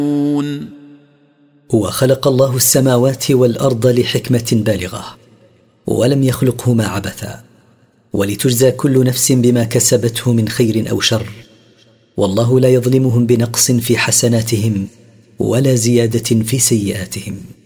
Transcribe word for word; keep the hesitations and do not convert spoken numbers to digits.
وخلق الله السماوات والأرض لحكمة بالغة، ولم يخلقهما عبثا، ولتجزى كل نفس بما كسبته من خير أو شر، والله لا يظلمهم بنقص في حسناتهم ولا زيادة في سيئاتهم.